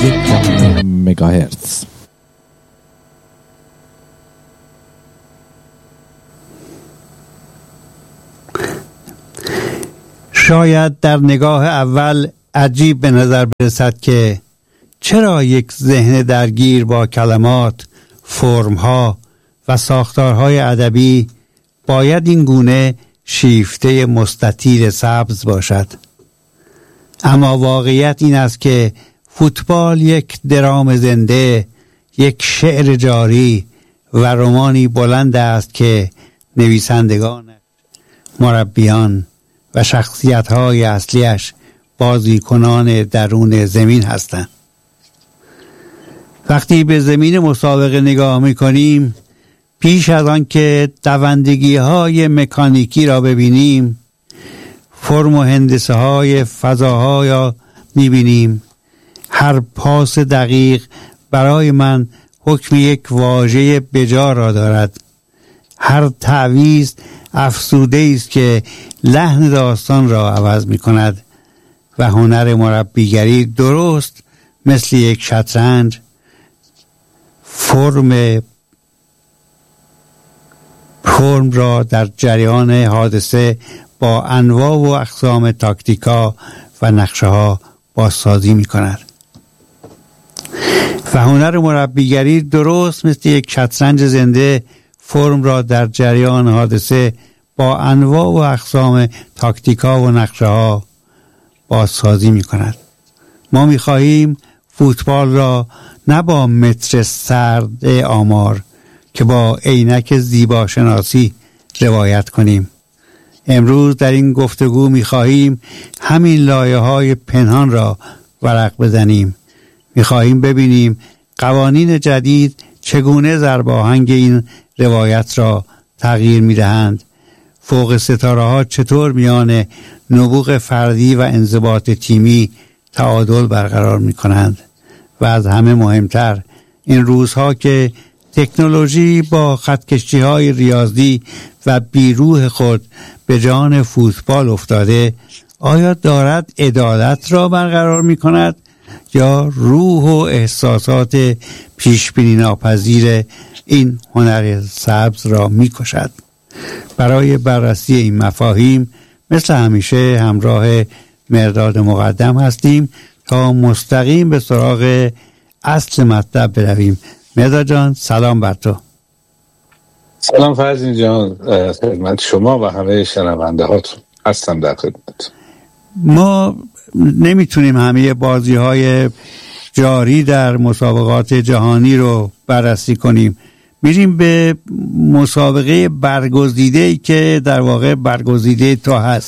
مگاهرتز. شاید در نگاه اول عجیب به نظر برسد که چرا یک ذهن درگیر با کلمات، فرمها و ساختارهای ادبی باید این گونه شیفته مستطیل سبز باشد. اما واقعیت این است که فوتبال یک درام زنده، یک شعر جاری و رمانی بلند است که نویسندگان، مربیان و شخصیت‌های اصلیش بازیکنان درون زمین هستند. وقتی به زمین مسابقه نگاه می‌کنیم، پیش از آن که دوندگی‌های مکانیکی را ببینیم، فرم و هندسه‌های فضاها را می‌بینیم. هر پاس دقیق برای من حکم یک واژه بجا را دارد. هر تعویض افسوده است که لحن داستان را عوض می کند و هنر مربیگری درست مثل یک شطرنج فرم را در جریان حادثه با انواع و اقسام تاکتیکا و نقشه ها بازسازی می کند. و هنر مربیگری درست مثل یک شطرنج زنده فرم را در جریان حادثه با انواع و اقسام تاکتیکا و نقشه ها بازسازی می کند. ما می خواهیم فوتبال را نه با متر سرد آمار که با عینک زیبا شناسی روایت کنیم. امروز در این گفتگو می خواهیم همین لایه های پنهان را ورق بزنیم. می خواهیم ببینیم قوانین جدید چگونه ضرباهنگ این روایت را تغییر می دهند. فوق ستاره ها چطور میان نبوغ فردی و انضباط تیمی تعادل برقرار می کنند. و از همه مهمتر این روزها که تکنولوژی با خطکشی های ریاضی و بیروح خود به جان فوتبال افتاده، آیا دارد عدالت را برقرار می کند یا روح و احساسات پیشبینی ناپذیر این هنر سبز را می کشد؟ برای بررسی این مفاهیم مثل همیشه همراه مرداد مقدم هستیم تا مستقیم به سراغ اصل مطلب برویم. مرداد جان سلام بر تو. سلام فرزین جان، خدمت شما و همه شنونده هاتون هستم در خدمت. ما نمیتونیم همه بازی های جاری در مسابقات جهانی رو بررسی کنیم. میریم به مسابقه برگزیده‌ای که در واقع برگزیده تو هست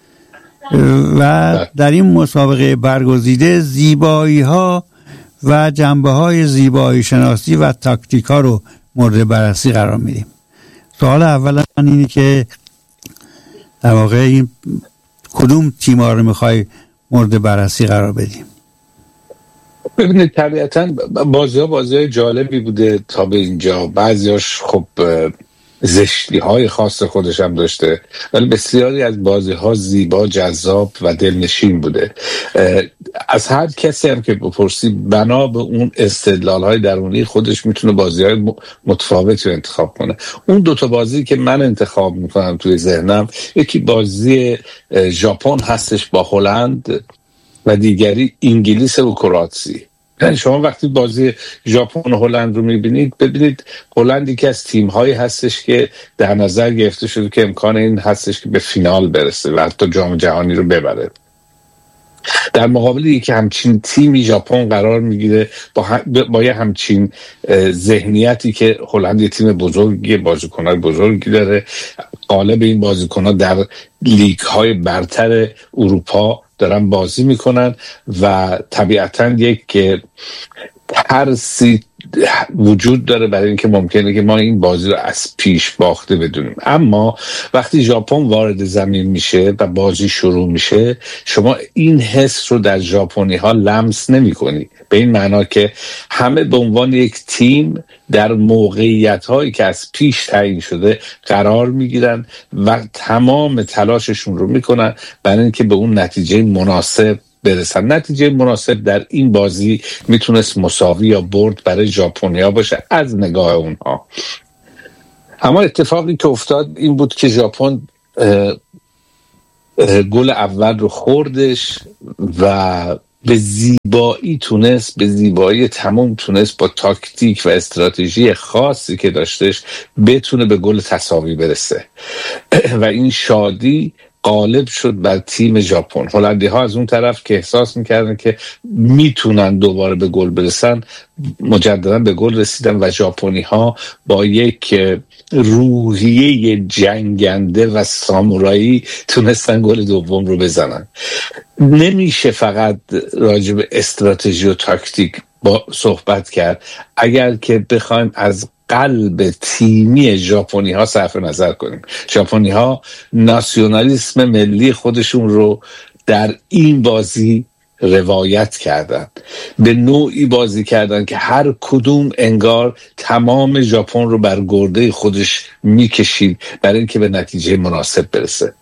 و در این مسابقه برگزیده زیبایی ها و جنبه های زیبایی شناسی و تاکتیک ها رو مورد بررسی قرار میدیم. سوال اول من اینه که در واقع این کدوم تیم‌ها رو میخوای مورد بررسی قرار بدیم؟ ببینید طبیعتاً بازی جالبی بوده تا به اینجا. بعضیاش خب زشتی‌های خاص خودش هم داشته، ولی بسیاری از بازی‌ها زیبا، جذاب و دلنشین بوده. از هر کسی هم که بپرسی بنا به اون استدلال‌های درونی خودش میتونه بازی‌های متفاوتی رو انتخاب کنه. اون دوتا بازی که من انتخاب میکنم توی ذهنم، یکی بازی ژاپن هستش با هلند و دیگری انگلیس و کرواسی. یعنی شما وقتی بازی ژاپن و هلند رو میبینید، ببینید هلند یکی از تیم‌هایی هستش که در نظر گرفته شده که امکان این هستش که به فینال برسه و حتی جام جهانی رو ببره. در مقابل یکی همچین تیمی ژاپن قرار میگیره با یه همچین ذهنیتی که هلند یه تیم بزرگی، بازیکن‌های بزرگی داره، غالب این بازیکن‌ها در لیگ‌های برتر اروپا دارن بازی میکنن و طبیعتاً یک ترسی وجود داره برای اینکه ممکنه که ما این بازی رو از پیش باخته بدونیم. اما وقتی ژاپن وارد زمین میشه و بازی شروع میشه، شما این حس رو در ژاپنی ها لمس نمی کنی، به این معنا که همه به عنوان یک تیم در موقعیت هایی که از پیش تعیین شده قرار میگیرن و تمام تلاششون رو میکنن برای اینکه به اون نتیجه مناسب برسن. نتیجه مناسب در این بازی میتونست مساوی یا برد برای ژاپنیا باشه از نگاه اونها. اما اتفاقی که افتاد این بود که ژاپن گل اول رو خوردش و به زیبایی تونست، به زیبایی تمام تونست با تاکتیک و استراتژی خاصی که داشتش بتونه به گل تساوی برسه و این شادی غالب شد بر تیم ژاپن. هلندی ها از اون طرف که احساس میکردن که میتونن دوباره به گل برسن، مجددا به گل رسیدن و ژاپنی ها با یک روحیه جنگنده و سامورایی تونستن گل دوم رو بزنن. نمیشه فقط راجع به استراتژی و تاکتیک صحبت کرد اگر که بخوایم از قلب تیمی ژاپنی ها صرف نظر کنیم. ژاپنی ها ناسیونالیسم ملی خودشون رو در این بازی روایت کردن، به نوعی بازی کردن که هر کدوم انگار تمام ژاپن رو بر گرده خودش میکشید برای اینکه به نتیجه مناسب برسه.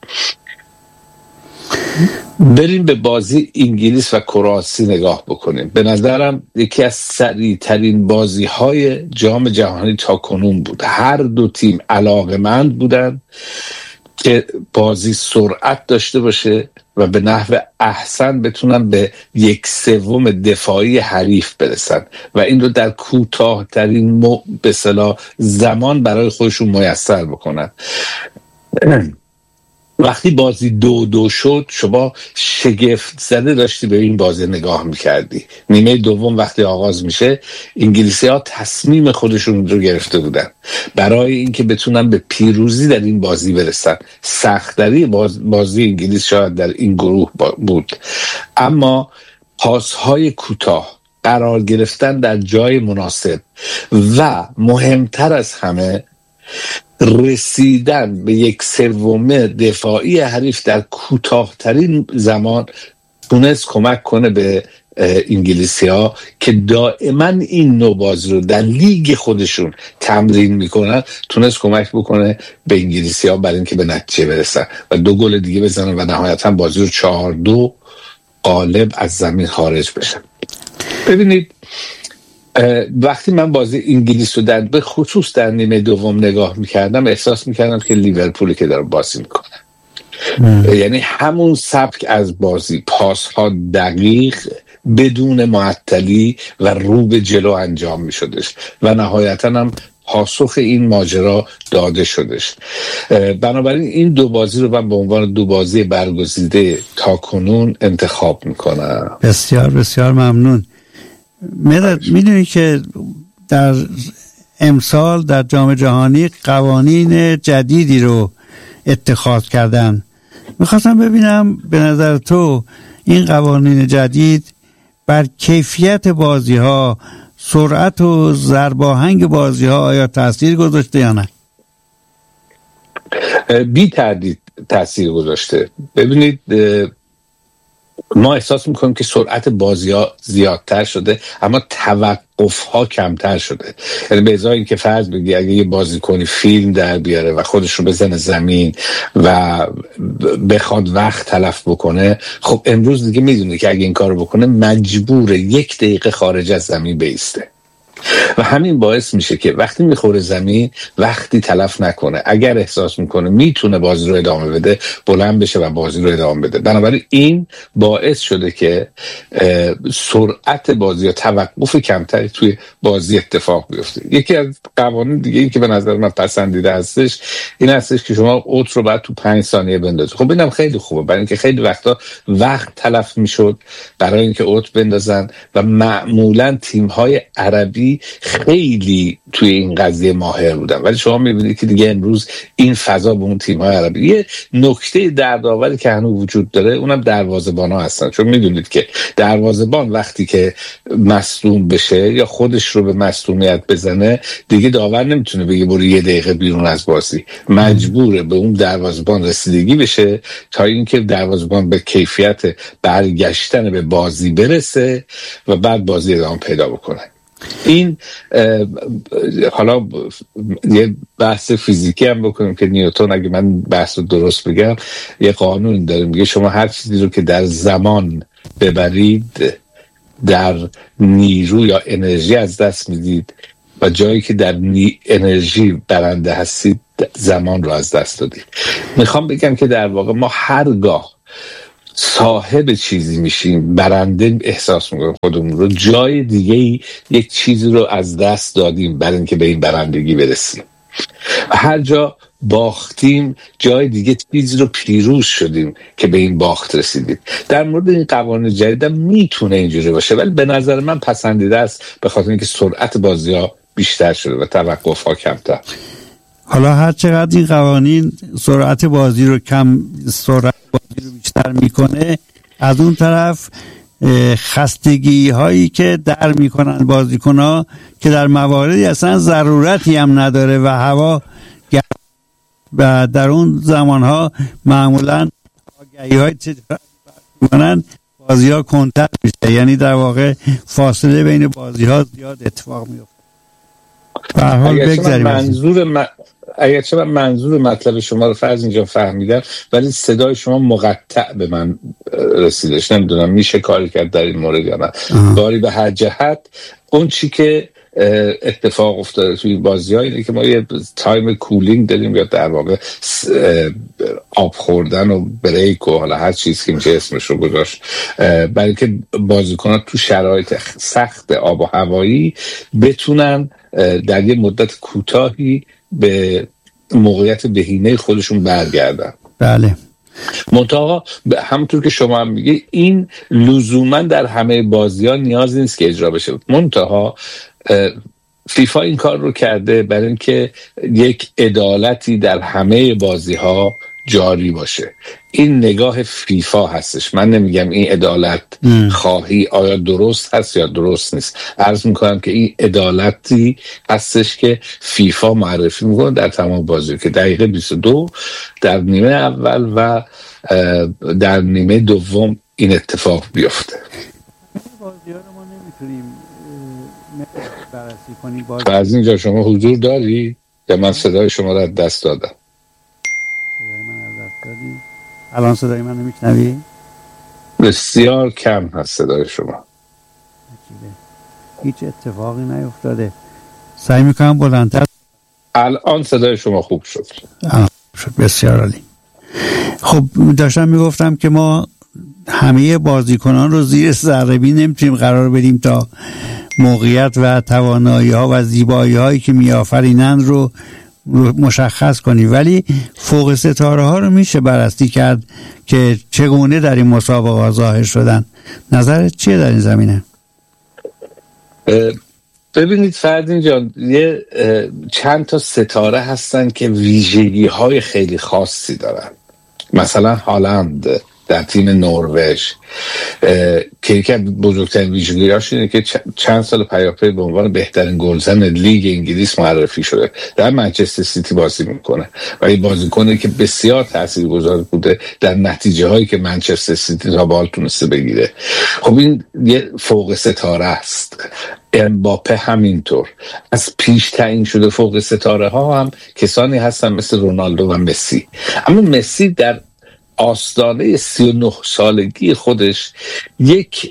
بریم به بازی انگلیس و کرواسی نگاه بکنیم. به نظرم یکی از سریع‌ترین بازی‌های جام جهانی تا کنون بود. هر دو تیم علاقه‌مند بودن که بازی سرعت داشته باشه و به نحو احسن بتونن به 1/3 دفاعی حریف برسن و این رو در کوتاه‌ترین به اصطلاح زمان برای خودشون میسر بکنن. وقتی بازی 2-2 شد شما شگفت زده داشتی به این بازی نگاه میکردی. نیمه دوم وقتی آغاز میشه انگلیسی ها تصمیم خودشون رو گرفته بودن برای اینکه بتونن به پیروزی در این بازی برسن. سخت‌ترین بازی انگلیس شاید در این گروه بود، اما پاس‌های کوتاه، قرار گرفتن در جای مناسب و مهمتر از همه رسیدن به 1/3 دفاعی حریف در کوتاه‌ترین زمان تونست کمک کنه به انگلیسی ها که دائما این نوع بازی رو در لیگ خودشون تمرین میکنن، تونست کمک بکنه به انگلیسی ها برای اینکه به نتیجه برسن و 2 گل دیگه بزنن و نهایتا بازی رو 4-2 غالب از زمین خارج بشن. ببینید وقتی من بازی انگلیس رو به خصوص در نیمه دوم نگاه میکردم احساس میکردم که لیورپولی که داره بازی میکنه. یعنی همون سبک از بازی، پاس ها دقیق بدون معطلی و رو به جلو انجام میشدش و نهایتا هم پاسخ این ماجرا داده شدش. بنابراین این 2 بازی رو من به عنوان 2 بازی برگزیده تا کنون انتخاب میکنم. بسیار بسیار ممنون. میدونی که در امسال در جام جهانی قوانین جدیدی رو اتخاذ کردن. میخواستم ببینم به نظر تو این قوانین جدید بر کیفیت بازی ها، سرعت و ضرباهنگ بازی ها آیا تأثیر گذاشته یا نه؟ بی تردید تأثیر گذاشته. ببینید ما احساس میکنیم که سرعت بازی ها زیادتر شده اما توقف ها کمتر شده. یعنی به ازای اینکه فرض بگی اگه یه بازیکنی فیلم در بیاره و خودش رو بزنه زمین و بخواد وقت تلف بکنه، خب امروز دیگه میدونه که اگه این کار بکنه مجبوره 1 دقیقه خارج از زمین بیسته و همین باعث میشه که وقتی میخوره زمین وقتی تلف نکنه. اگر احساس میکنه میتونه بازی رو ادامه بده بلند بشه و بازی رو ادامه بده. بنابراین این باعث شده که سرعت بازی یا توقف کمتری توی بازی اتفاق بیفته. یکی از قوانین دیگه این که به نظر من پسندیده هستش این هستش که شما اوت رو بعد تو 5 ثانیه بندازید. خب اینم خیلی خوبه برای اینکه خیلی وقتا وقت تلف میشد برای اینکه اوت بندازن و معمولا تیم‌های عربی خیلی توی این قضیه ماهر بودن، ولی شما میبینید که دیگه امروز این فضا به اون تیم‌های عربی. یه نکته دردآوری که هنوز وجود داره اونم دروازه‌بان‌ها هستن، چون میدونید که دروازه‌بان وقتی که مصدوم بشه یا خودش رو به مصدومیت بزنه دیگه داور نمیتونه بگه برو 1 دقیقه بیرون از بازی، مجبوره به اون دروازه‌بان رسیدگی بشه تا اینکه دروازه‌بان به کیفیت برگشتن به بازی برسه و بعد بازی ادامه پیدا بکنه. این حالا یه بحث فیزیکی هم بکنیم که نیوتن، اگه من بحث رو درست بگم، یه قانون داره میگه شما هر چیزی رو که در زمان ببرید در نیرو یا انرژی از دست میدید و جایی که در انرژی برنده هستید زمان رو از دست دادید. میخوام بگم که در واقع ما هرگاه صاحب چیزی میشیم، برنده احساس میکنیم خودمون رو، جای دیگه یک چیزی رو از دست دادیم برای اینکه به این برندگی برسیم. هر جا باختیم جای دیگه چیزی رو پیروز شدیم که به این باخت رسیدیم. در مورد این قوانین جدید میتونه اینجوری باشه، ولی به نظر من پسندیده است به خاطر اینکه سرعت بازی ها بیشتر شده و توقف ها کمتر. حالا هر چقدر این قوانین سرعت بازی رو بیشتر میکنه، از اون طرف خستگی هایی که در میکنن بازیکن ها که در مواردی اصلا ضرورتی هم نداره و هوا و در اون زمان ها معمولا آگهی های میکنن، بازی ها کنتر میشه، یعنی در واقع فاصله بین بازی ها زیاد اتفاق میفته. به هر حال بگذاریم. اگرچه من منظور مطلب شما رو فرض اینجا فهمیدم، ولی صدای شما مقطع به من رسیدش. نمیدونم میشه کاری کرد در این مورد یا نه. باری به هر جهت اون چی که اتفاق افتاده توی بازی ها اینه که ما یه تایم کولینگ داریم، یا در واقع آب خوردن و بریک و حالا هر چیز که میشه اسمش رو گذاشت، برای که بازیکن‌ها تو شرایط سخت آب و هوایی بتونن در یه مدت کوتاهی به موقعیت بهینه خودشون برگردن. بله. منتها همونطور که شما هم میگه این لزوما در همه بازی‌ها نیاز نیست که اجرا بشه. منتها فیفا این کار رو کرده برای اینکه یک عدالتی در همه بازی‌ها جاری باشه. این نگاه فیفا هستش. من نمیگم این عدالت خواهی آیا درست هست یا درست نیست. عرض میکنم که این عدالتی هستش که فیفا معرفی میکنه در تمام بازی، که دقیقه 22 در نیمه اول و در نیمه دوم این اتفاق بیفته. بازی ها رو ما نمیتونیم بررسی کنیم. و از اینجا شما حضور داری یا من صدای شما رو از دست دادم؟ الان صدای من نمیشنوی؟ بسیار کم هست صدای شما. هیچ اتفاقی نیفتاده. سعی میکنم بلندتر. الان صدای شما خوب شد. بسیار عالی. خب داشتم میگفتم که ما همه بازیکنان رو زیر ذره‌بین نمیتونیم قرار بدیم تا موقعیت و توانایی ها و زیبایی هایی که میآفرینند رو مشخص کنیم، ولی فوق ستاره ها رو میشه بررسی کرد که چگونه در این مسابقه ظاهر شدن. نظرت چیه در این زمینه؟ ببینید فردین جان، یه چند تا ستاره هستن که ویژگی های خیلی خاصی دارن. مثلا هالند در تیم نروژ که یکی از بزرگترین ویژگی‌هاش اینه که چند سال پیاپی به عنوان بهترین گلزن لیگ انگلیس معرفی شده. در منچستر سیتی بازی میکنه و این بازیکنی که بسیار تاثیرگذار بوده در نتیجه هایی که منچستر سیتی تا به حال تونسته بگیره. خب این یه فوق ستاره است. امباپه همینطور. از پیش تعیین شده فوق ستاره ها هم کسانی هستن مثل رونالدو و مسی. اما مسی در آستانه 39 سالگی خودش یک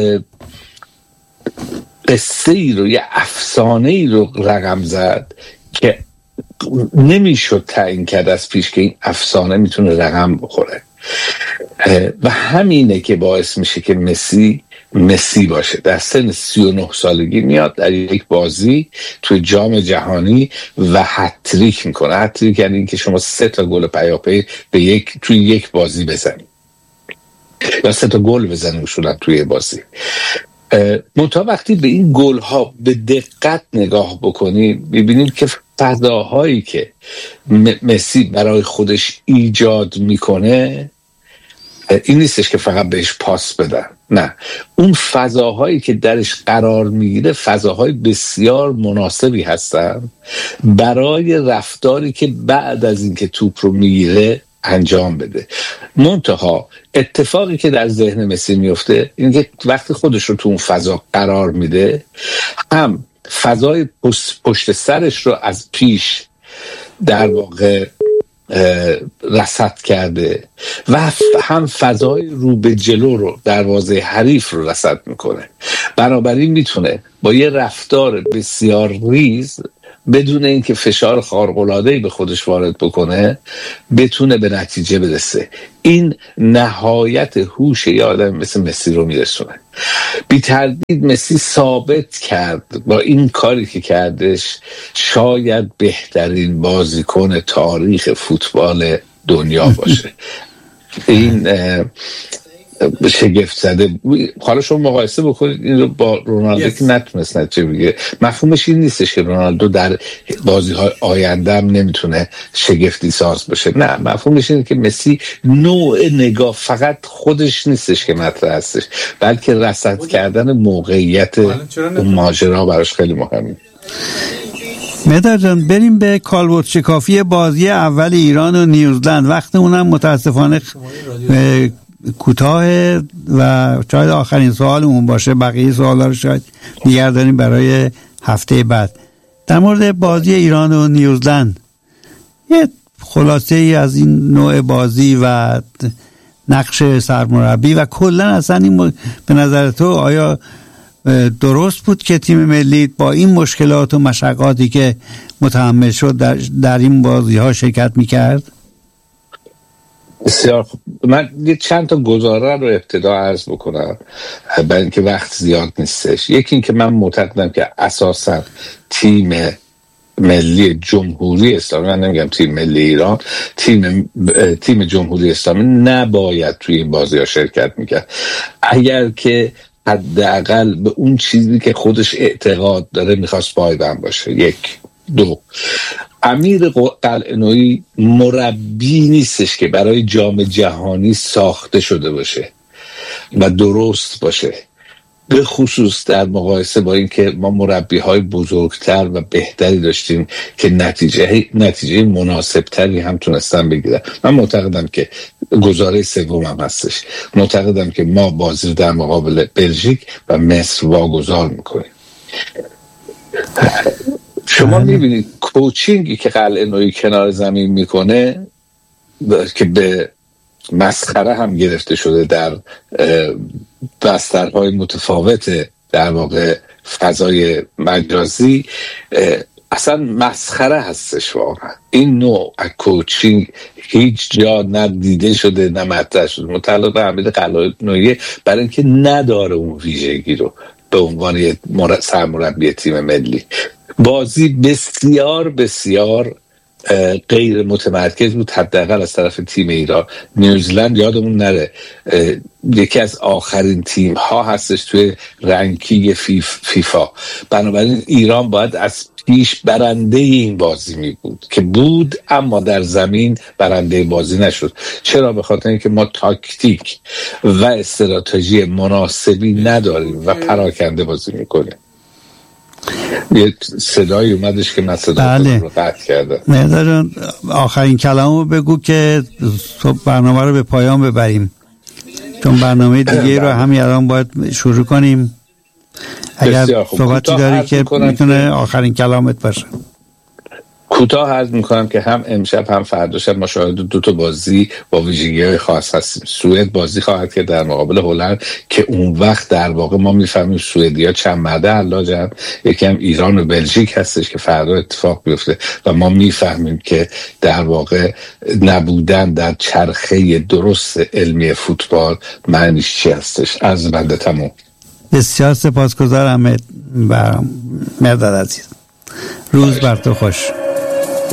قصه ای رو، یه افسانه ای رو رقم زد که نمیشد تعیین کرد از پیش که این افسانه میتونه رقم بخوره و همینه که باعث میشه که مسی باشه. در سن 39 سالگی میاد در یک بازی توی جام جهانی و هتریک میکنه. هتریک یعنی این که شما 3 تا گل پیاپی توی یک بازی بزنید یا 3 تا گل بزنید اصولا توی بازی. منتها وقتی به این گل ها به دقت نگاه بکنید ببینید که فضاهایی که مسی برای خودش ایجاد میکنه این نیستش که فقط بهش پاس بدن، نه، اون فضاهایی که درش قرار میگیره فضاهای بسیار مناسبی هستن برای رفتاری که بعد از اینکه توپ رو میگیره انجام بده. منتها اتفاقی که در ذهن مسی میفته اینه که وقتی خودش رو تو اون فضا قرار میده، هم فضای پشت سرش رو از پیش در واقع رصد کرده و هم فضای رو به جلو رو، دروازه حریف رو رصد میکنه. بنابراین میتونه با یه رفتار بسیار ریز بدون اینکه فشار خارق‌العاده‌ای به خودش وارد بکنه بتونه به نتیجه برسه. این نهایت هوش یه آدم مثل مسی رو میرسونه. بی تردید مسی ثابت کرد با این کاری که کردش شاید بهترین بازیکن تاریخ فوتبال دنیا باشه. این شگفت زده. حالا شما مقایسه بکنید این رو با رونالدو که نتونست نتیجه بگیره. مفهومش این نیستش که رونالدو در بازی‌های آینده هم نمیتونه شگفتی ساز بشه. نه، مفهومش اینه که مسی نوع نگاه فقط خودش نیستش که مطرح هستش، بلکه رصد کردن موقعیت اون ماجرا براش خیلی مهمه. مهداد جان، بریم به کالبد شکافی بازی اول ایران و نیوزلند. وقت اونم متاسفانه کوتاه و شاید آخرین سوالمون باشه. بقیه سوالا رو شاید دیگر داریم برای هفته بعد. در مورد بازی ایران و نیوزلند یه خلاصه ای از این نوع بازی و نقش سرمربی و کلا اصلا این به نظر تو آیا درست بود که تیم ملی با این مشکلات و مشقاتی که متحمل شد در این بازی ها شرکت میکرد؟ بسیار خوب. من یه چند تا گزاره رو ابتدا عرض بکنم برای اینکه وقت زیاد نیستش. یکی این که من معتقدم که اساسا تیم ملی جمهوری اسلامی، من نمیگم تیم ملی ایران، تیم جمهوری اسلامی نباید توی این بازی ها شرکت میکرد. اگر که حداقل به اون چیزی که خودش اعتقاد داره میخواست پایبند باشه. یک. دو، امیر قلعه‌نویی مربی نیستش که برای جام جهانی ساخته شده باشه و درست باشه، به خصوص در مقایسه با این که ما مربی‌های بزرگتر و بهتری داشتیم که نتیجه مناسبتری هم تونستن بگیرن. من معتقدم که گزاره سومم هستش، معتقدم که ما بازی در مقابل بلژیک و مصر واگذار میکنیم. شما میبینید کوچینگی که قلعه‌نویی کنار زمین میکنه که به مسخره هم گرفته شده در بسترهای متفاوت در واقع فضای مجازی، اصلا مسخره هستش واقعا. این نوع کوچینگ هیچ جا نه دیده شده نه مطرح شده. متعلق به امیر قلعه‌نویی برای اینکه نداره اون ویژگی رو به عنوان سرمربی تیم ملی. بازی بسیار بسیار غیر متمرکز بود، حداقل از طرف تیم ایران. نیوزلند یادمون نره یکی از آخرین تیم ها هستش توی رنکینگ فیفا. بنابراین ایران باید از پیش برنده این بازی می بود که بود، اما در زمین برنده بازی نشد. چرا؟ به خاطر اینکه ما تاکتیک و استراتژی مناسبی نداریم و پراکنده بازی میکنیم. یه صدایی اومدش که من صدا رو قطع کرده. مهداد جان، آخرین کلامو بگو که برنامه رو به پایان ببریم، چون برنامه دیگه رو همین الان باید شروع کنیم. اگر صحبتی داری که میتونه آخرین کلامت باشه. کوتاه عرض میکنم که هم امشب هم فردا شب ما شاهد دو تا بازی با ویژگی‌های خاص هستیم. سوئد بازی خواهد کرد در مقابل هلند که اون وقت در واقع ما میفهمیم سوئدیا چند مرده علاجن. یکی هم ایران و بلژیک هستش که فردا اتفاق بیفته و ما میفهمیم که در واقع نبودن در چرخه درست علمی فوتبال معنیش چی هستش. از بنده تموم. بسیار سپاسگزارم مهداد عزیز. روز بر تو خوش.